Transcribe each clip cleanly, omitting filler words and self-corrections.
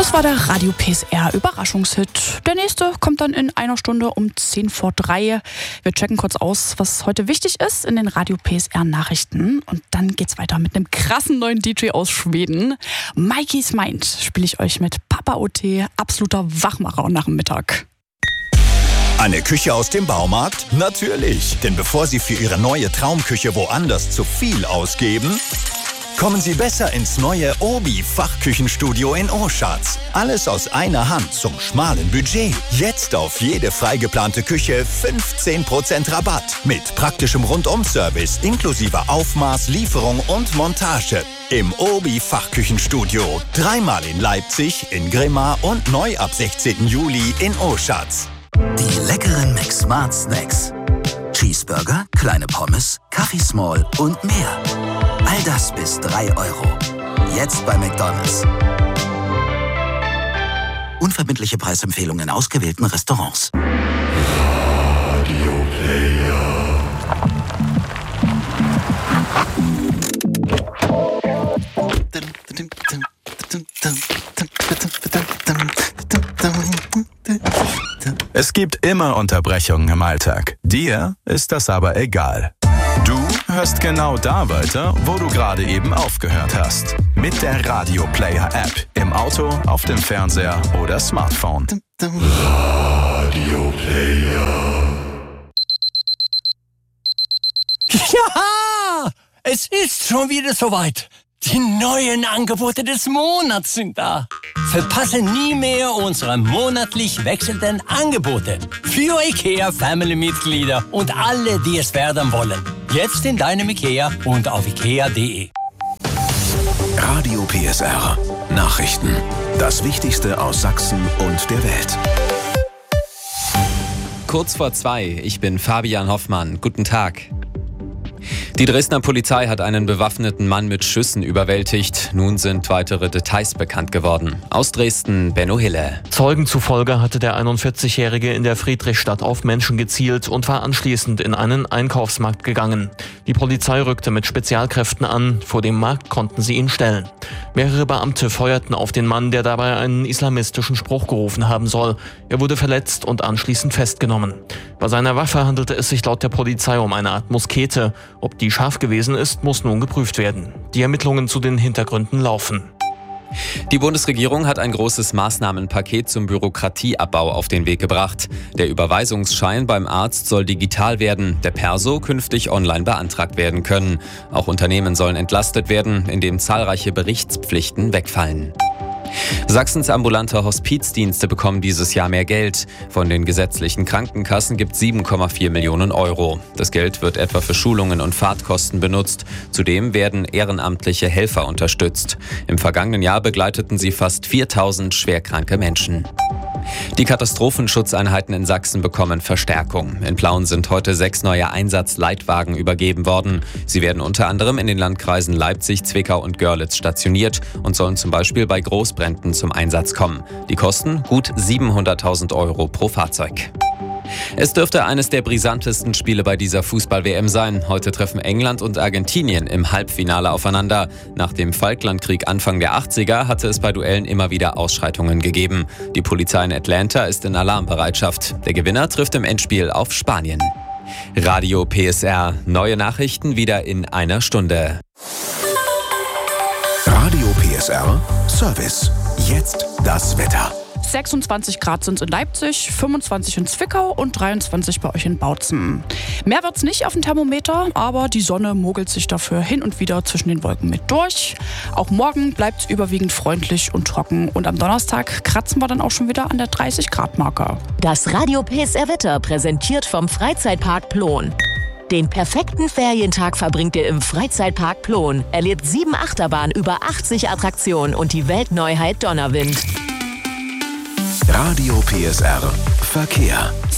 Das war der Radio PSR Überraschungshit. Der nächste kommt dann in einer Stunde um 2:10. Wir checken kurz aus, was heute wichtig ist in den Radio PSR Nachrichten. Und dann geht's weiter mit einem krassen neuen DJ aus Schweden. Mikey's Mind spiele ich euch mit Papa OT, absoluter Wachmacher nach dem Mittag. Eine Küche aus dem Baumarkt? Natürlich, denn bevor Sie für Ihre neue Traumküche woanders zu viel ausgeben, kommen Sie besser ins neue Obi-Fachküchenstudio in Oschatz. Alles aus einer Hand zum schmalen Budget. Jetzt auf jede freigeplante Küche 15% Rabatt. Mit praktischem Rundum-Service inklusive Aufmaß, Lieferung und Montage. Im Obi-Fachküchenstudio. 3-mal in Leipzig, in Grimma und neu ab 16. Juli in Oschatz. Die leckeren McSmart Snacks. Cheeseburger, kleine Pommes, Kaffee Small und mehr. All das bis 3 €. Jetzt bei McDonald's. Unverbindliche Preisempfehlungen in ausgewählten Restaurants. Radio Player. Es gibt immer Unterbrechungen im Alltag. Dir ist das aber egal. Du hörst genau da weiter, wo du gerade eben aufgehört hast. Mit der Radio Player App. Im Auto, auf dem Fernseher oder Smartphone. Radio Player. Ja, es ist schon wieder soweit. Die neuen Angebote des Monats sind da. Verpasse nie mehr unsere monatlich wechselnden Angebote. Für IKEA-Family-Mitglieder und alle, die es werden wollen. Jetzt in deinem IKEA und auf ikea.de. Radio PSR. Nachrichten. Das Wichtigste aus Sachsen und der Welt. Kurz vor 2, ich bin Fabian Hoffmann. Guten Tag. Die Dresdner Polizei hat einen bewaffneten Mann mit Schüssen überwältigt. Nun sind weitere Details bekannt geworden. Aus Dresden, Benno Hille. Zeugen zufolge hatte der 41-Jährige in der Friedrichstadt auf Menschen gezielt und war anschließend in einen Einkaufsmarkt gegangen. Die Polizei rückte mit Spezialkräften an. Vor dem Markt konnten sie ihn stellen. Mehrere Beamte feuerten auf den Mann, der dabei einen islamistischen Spruch gerufen haben soll. Er wurde verletzt und anschließend festgenommen. Bei seiner Waffe handelte es sich laut der Polizei um eine Art Muskete. Ob die scharf gewesen ist, muss nun geprüft werden. Die Ermittlungen zu den Hintergründen laufen. Die Bundesregierung hat ein großes Maßnahmenpaket zum Bürokratieabbau auf den Weg gebracht. Der Überweisungsschein beim Arzt soll digital werden, der Perso künftig online beantragt werden können. Auch Unternehmen sollen entlastet werden, indem zahlreiche Berichtspflichten wegfallen. Sachsens ambulante Hospizdienste bekommen dieses Jahr mehr Geld. Von den gesetzlichen Krankenkassen gibt es 7,4 Millionen €. Das Geld wird etwa für Schulungen und Fahrtkosten benutzt. Zudem werden ehrenamtliche Helfer unterstützt. Im vergangenen Jahr begleiteten sie fast 4.000 schwerkranke Menschen. Die Katastrophenschutzeinheiten in Sachsen bekommen Verstärkung. In Plauen sind heute 6 neue Einsatzleitwagen übergeben worden. Sie werden unter anderem in den Landkreisen Leipzig, Zwickau und Görlitz stationiert und sollen zum Beispiel bei Großbränden zum Einsatz kommen. Die kosten gut 700.000 € pro Fahrzeug. Es dürfte eines der brisantesten Spiele bei dieser Fußball-WM sein. Heute treffen England und Argentinien im Halbfinale aufeinander. Nach dem Falklandkrieg Anfang der 80er hatte es bei Duellen immer wieder Ausschreitungen gegeben. Die Polizei in Atlanta ist in Alarmbereitschaft. Der Gewinner trifft im Endspiel auf Spanien. Radio PSR. Neue Nachrichten wieder in einer Stunde. Radio PSR Service. Jetzt das Wetter. 26 Grad sind es in Leipzig, 25 in Zwickau und 23 bei euch in Bautzen. Mehr wird's nicht auf dem Thermometer, aber die Sonne mogelt sich dafür hin und wieder zwischen den Wolken mit durch. Auch morgen bleibt's überwiegend freundlich und trocken und am Donnerstag kratzen wir dann auch schon wieder an der 30-Grad-Marke. Das Radio PSR Wetter präsentiert vom Freizeitpark Plon. Den perfekten Ferientag verbringt ihr im Freizeitpark Plon. Erlebt 7 Achterbahnen, über 80 Attraktionen und die Weltneuheit Donnerwind. Radio PSR Verkehr.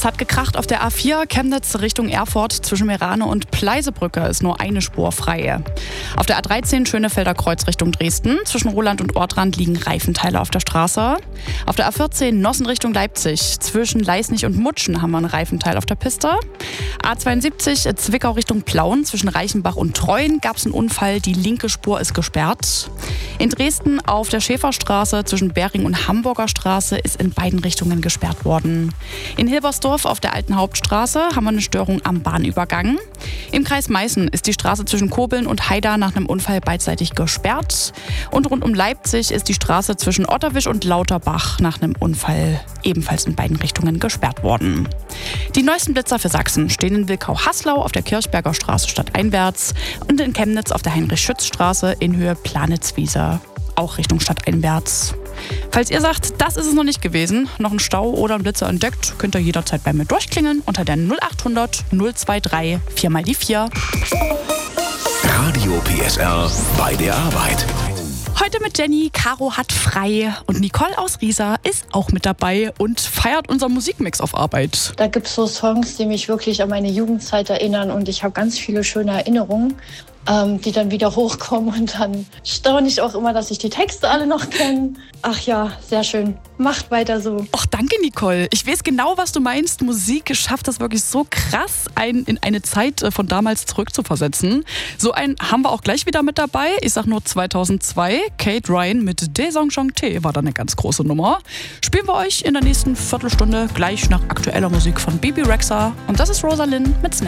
hat gekracht auf der A4 Chemnitz Richtung Erfurt. Zwischen Merane und Pleisebrücke ist nur eine Spur frei. Auf der A13 Schönefelder Kreuz Richtung Dresden. Zwischen Roland und Ortrand liegen Reifenteile auf der Straße. Auf der A14 Nossen Richtung Leipzig. Zwischen Leisnig und Mutschen haben wir einen Reifenteil auf der Piste. A72 Zwickau Richtung Plauen. Zwischen Reichenbach und Treuen gab es einen Unfall. Die linke Spur ist gesperrt. In Dresden auf der Schäferstraße zwischen Bering und Hamburger Straße ist in beiden Richtungen gesperrt worden. In Hilbersdorf auf der alten Hauptstraße haben wir eine Störung am Bahnübergang. Im Kreis Meißen ist die Straße zwischen Kobeln und Haida nach einem Unfall beidseitig gesperrt. Und rund um Leipzig ist die Straße zwischen Otterwisch und Lauterbach nach einem Unfall ebenfalls in beiden Richtungen gesperrt worden. Die neuesten Blitzer für Sachsen stehen in Wilkau-Haslau auf der Kirchberger Straße stadteinwärts und in Chemnitz auf der Heinrich-Schütz-Straße in Höhe Planitzwiese, auch Richtung stadteinwärts. Falls ihr sagt, das ist es noch nicht gewesen, noch ein Stau oder ein Blitzer entdeckt, könnt ihr jederzeit bei mir durchklingeln unter der 0800 023 4x4. Radio PSR bei der Arbeit. Heute mit Jenny, Caro hat frei und Nicole aus Riesa ist auch mit dabei und feiert unseren Musikmix auf Arbeit. Da gibt es so Songs, die mich wirklich an meine Jugendzeit erinnern und ich habe ganz viele schöne Erinnerungen, die dann wieder hochkommen und dann staune ich auch immer, dass ich die Texte alle noch kenne. Ach ja, sehr schön. Macht weiter so. Ach, danke Nicole. Ich weiß genau, was du meinst. Musik schafft das wirklich so krass, einen in eine Zeit von damals zurückzuversetzen. So einen haben wir auch gleich wieder mit dabei. Ich sag nur 2002. Kate Ryan mit Des Enchantés war da eine ganz große Nummer. Spielen wir euch in der nächsten Viertelstunde gleich nach aktueller Musik von Bibi Rexha. Und das ist Rosalind mit Snap.